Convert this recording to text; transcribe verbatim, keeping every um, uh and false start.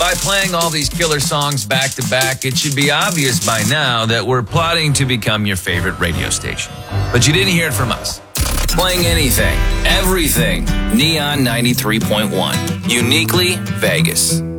By playing all these killer songs back to back, it should be obvious by now that we're plotting to become your favorite radio station. But you didn't hear it from us. Playing anything, everything, Neon ninety-three point one. Uniquely Vegas.